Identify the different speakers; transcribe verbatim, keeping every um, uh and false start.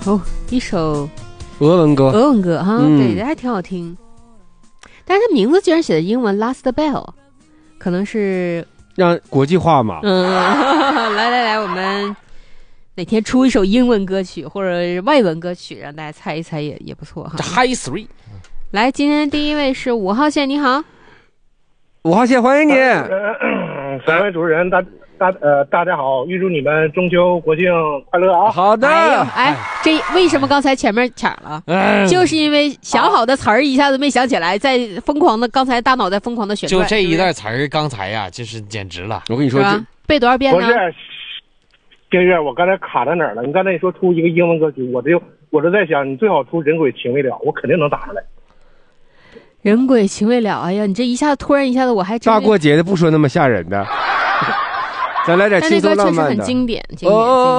Speaker 1: 哦，一首
Speaker 2: 俄文歌，
Speaker 1: 俄文歌哈，
Speaker 2: 嗯、
Speaker 1: 对，还挺好听。但是它名字居然写的英文 Last Bell， 可能是
Speaker 2: 让国际化嘛。
Speaker 1: 嗯，来来来，我们哪天出一首英文歌曲或者外文歌曲，让大家猜一猜也也不错哈。
Speaker 2: High Three，
Speaker 1: 来，今天第一位是五号线，你好。
Speaker 2: 五号线，欢迎你。
Speaker 3: 呃、三位主持人，大大呃大家好，预祝你们中秋国庆快乐啊！
Speaker 2: 好的。
Speaker 1: 哎呦，哎，这为什么刚才前面抢了？哎、就是因为想好的词儿一下子没想起来，在疯狂的刚才大脑在疯狂的旋转。
Speaker 4: 就这一段词儿，刚才呀，就是简直了。
Speaker 2: 我跟你说，
Speaker 1: 背多少遍呢？
Speaker 3: 不是，星月，我刚才卡在哪儿了？你刚才你说出一个英文歌曲，我就我就在想，你最好出人鬼情未了，我肯定能打出来。
Speaker 1: 人鬼情未了，哎呀，你这一下子突然一下子，我还真
Speaker 2: 大过节的不说那么吓人的，咱来点轻松浪漫的。
Speaker 1: 但那歌确实很经典，经典。
Speaker 2: 哦